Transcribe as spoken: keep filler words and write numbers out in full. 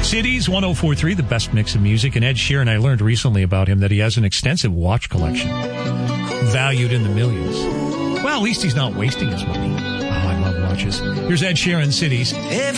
Cities one oh four point three, the best mix of music. And Ed Sheeran, I learned recently about him that he has an extensive watch collection valued in the millions. Well, at least he's not wasting his money. Oh, I love watches. Here's Ed Sheeran, Cities.